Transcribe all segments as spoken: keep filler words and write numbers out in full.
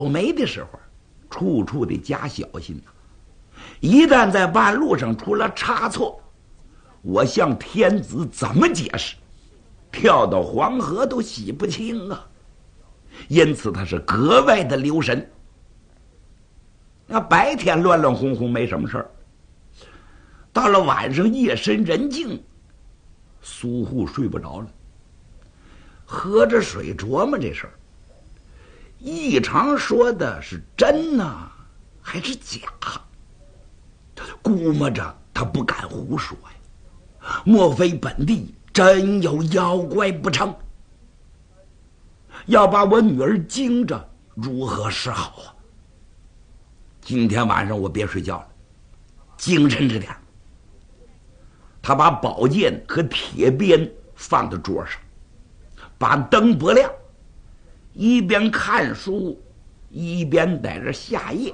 霉的时候，处处得加小心呐、一旦在半路上出了差错，我向天子怎么解释？跳到黄河都洗不清啊！因此他是格外的留神。那白天乱乱哄哄没什么事儿，到了晚上夜深人静，苏护睡不着了，喝着水琢磨这事儿。异常说的是真呢，还是假？估摸着他不敢胡说呀，莫非本地真有妖怪不成？要把我女儿惊着，如何是好啊？今天晚上我别睡觉了，精神着点。他把宝剑和铁鞭放在桌上，把灯拨亮，一边看书一边在这下夜。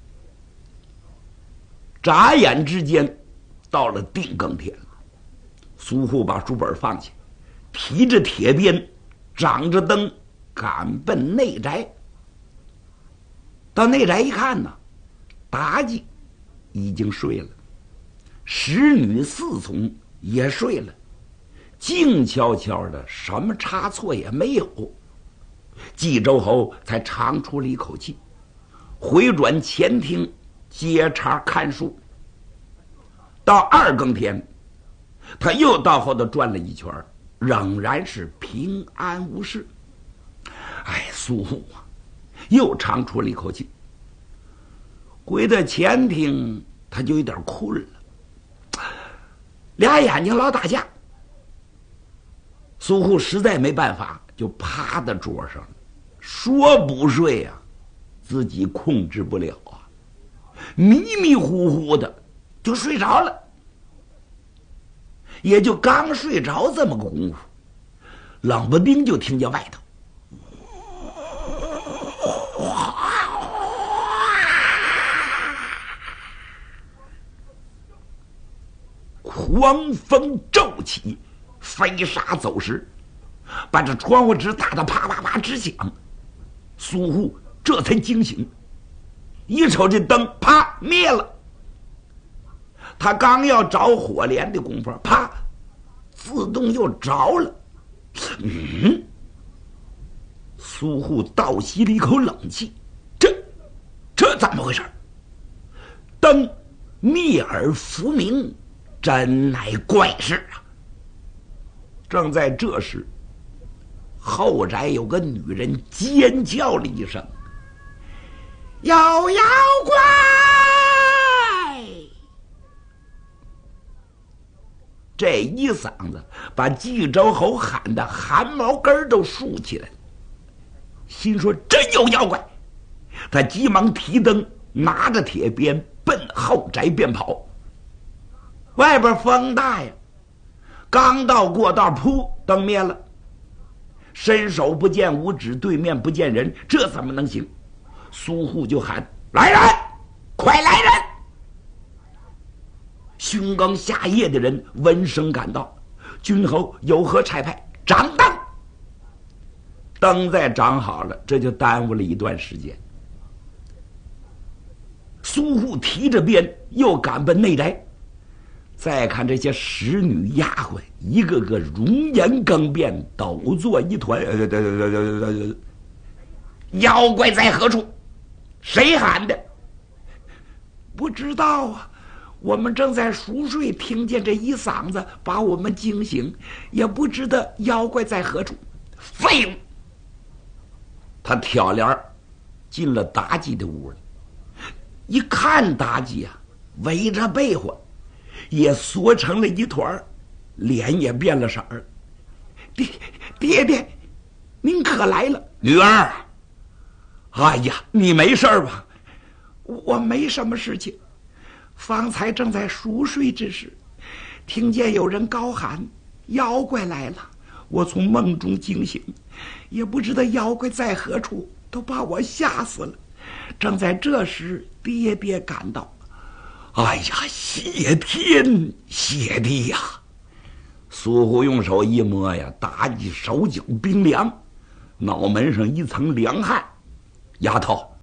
眨眼之间到了定更天了，苏护把书本放下，提着铁鞭，掌着灯，赶奔内宅。到内宅一看呢，妲己已经睡了，使女四从也睡了，静悄悄的，什么差错也没有。冀州侯才长出了一口气，回转前厅接茬看书。到二更天，他又到后头转了一圈，仍然是平安无事。哎，苏护啊，又长出了一口气。回到前厅，他就有点困了，俩眼睛老打架。苏护实在没办法，就趴在桌上了，说不睡啊，自己控制不了啊，迷迷糊糊的就睡着了。也就刚睡着这么个功夫，冷不丁就听见外头狂风骤起，飞沙走石，把这窗户纸打得啪啪啪直响。苏护这才惊醒，一瞅这灯啪灭了。他刚要着火镰的功夫，啪，自动又着了。嗯，苏护倒吸了一口冷气，这这怎么回事？灯灭而复明，真乃怪事啊！正在这时，后宅有个女人尖叫了一声：“有妖怪！”这一嗓子把冀州侯喊的汗毛根都竖起来了，心说真有妖怪。他急忙提灯，拿着铁鞭奔后宅便跑。外边风大呀，刚到过道，噗，灯灭了。伸手不见五指，对面不见人，这怎么能行？苏护就喊：“来人，快来人！”凶更下夜的人闻声赶到，君侯有何差派？掌灯。灯再长好了，这就耽误了一段时间。苏护提着鞭又赶奔内宅，再看这些使女丫鬟，一个个容颜更变，抖作一团。妖怪在何处？谁喊的？不知道啊，我们正在熟睡，听见这一嗓子把我们惊醒，也不知道妖怪在何处。废物！他挑帘进了妲己的屋里，一看妲己啊，围着被窝也缩成了一团，脸也变了色儿。爹爹爹，您可来了！女儿，哎呀，你没事吧？我没什么事情，方才正在熟睡之时，听见有人高喊妖怪来了，我从梦中惊醒，也不知道妖怪在何处，都把我吓死了。正在这时，爹爹赶到。哎呀，谢天谢地呀！苏护用手一摸呀，妲己手脚冰凉，脑门上一层凉汗。丫头，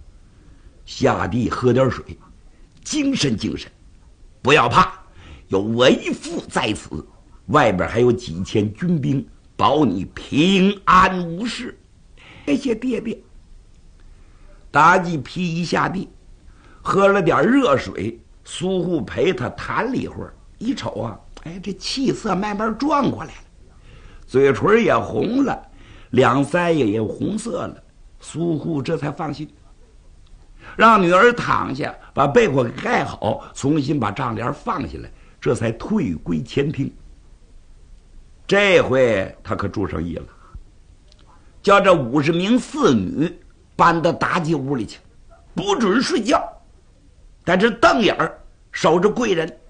下地喝点水，精神精神，不要怕，有为父在此，外边还有几千军兵，保你平安无事。谢谢爹爹。妲己披衣下地，喝了点热水，苏护陪他谈了一会儿，一瞅啊，哎，这气色慢慢转过来了，嘴唇也红了，两腮也也红色了。苏护这才放心，让女儿躺下，把被窝给盖好，重新把帐帘放下来，这才退归前厅。这回他可注上意了，叫这五十名侍女搬到妲己屋里去，不准睡觉，但是瞪眼儿守着贵人，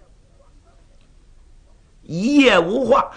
一夜无话。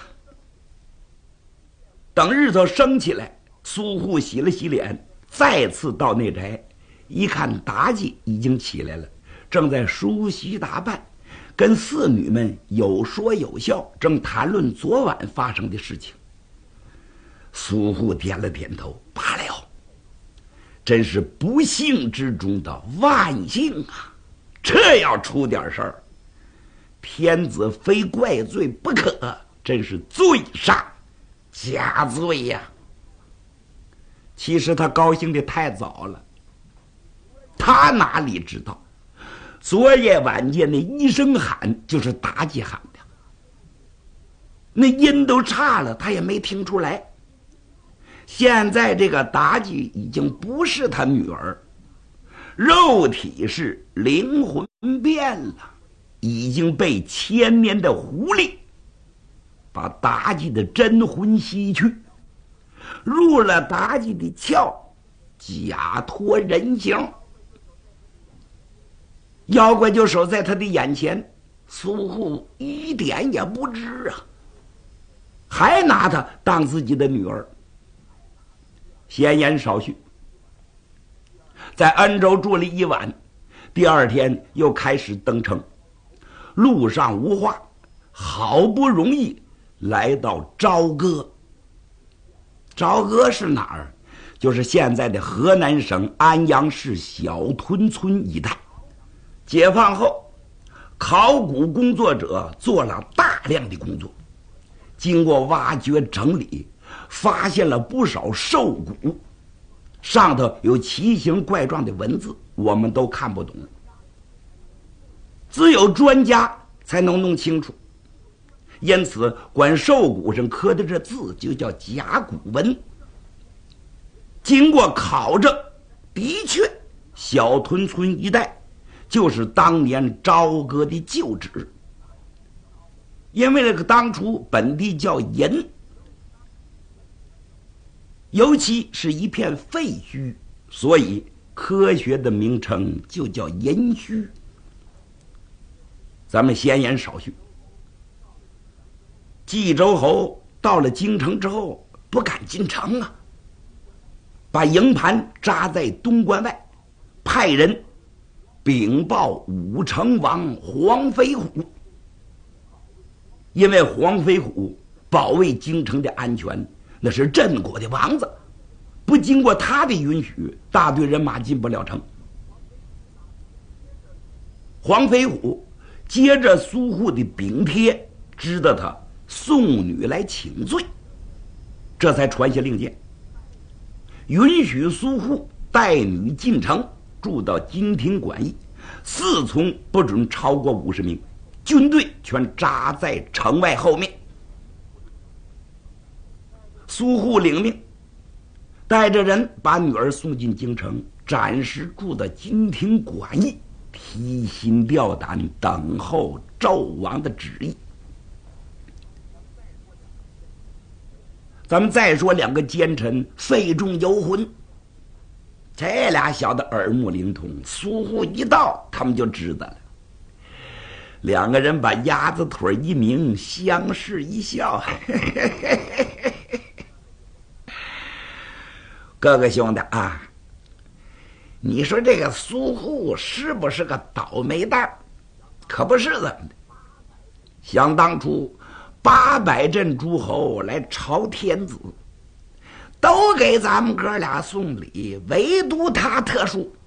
等日头升起来，苏护洗了洗脸，再次到内宅，一看妲己已经起来了，正在梳洗打扮，跟侍女们有说有笑，正谈论昨晚发生的事情。苏护点了点头，罢了，真是不幸之中的万幸啊！这要出点事儿，天子非怪罪不可，真是罪上加罪呀！其实他高兴的太早了，他哪里知道，昨夜晚间那一声喊就是妲己喊的，那音都差了，他也没听出来。现在这个妲己已经不是他女儿，肉体是，灵魂变了，已经被千年的狐狸把妲己的真魂吸去，入了妲己的窍，假托人形。妖怪就守在他的眼前，苏护一点也不知啊，还拿她当自己的女儿。闲言少叙，在恩州住了一晚，第二天又开始登城，路上无话，好不容易来到朝歌。朝歌是哪儿？就是现在的河南省安阳市小屯村一带。解放后，考古工作者做了大量的工作，经过挖掘整理，发现了不少兽骨，上头有奇形怪状的文字，我们都看不懂，只有专家才能弄清楚。因此管兽骨上刻的这字就叫甲骨文。经过考证，的确小屯村一带就是当年朝歌的旧址，因为那个当初本地叫寅，尤其是一片废墟，所以科学的名称就叫寅墟。咱们闲言少叙，冀州侯到了京城之后不敢进城啊，把营盘扎在东关外，派人禀报武成王黄飞虎。因为黄飞虎保卫京城的安全，那是镇国的王子，不经过他的允许，大队人马进不了城。黄飞虎接着苏护的禀帖，知道他送女来请罪，这才传下令箭，允许苏护带女进城，住到金庭馆驿，侍从不准超过五十名，军队全扎在城外后面。苏护领命，带着人把女儿送进京城，暂时住到金庭馆驿，提心吊胆等候纣王的旨意。咱们再说两个奸臣费仲游魂，这俩小子耳目灵通，苏护一到他们就知道了。两个人把鸭子腿一抿，相视一笑。各个兄弟啊，你说这个苏护是不是个倒霉蛋？可不是怎么的。想当初八百镇诸侯来朝天子，都给咱们哥俩送礼，唯独他特殊。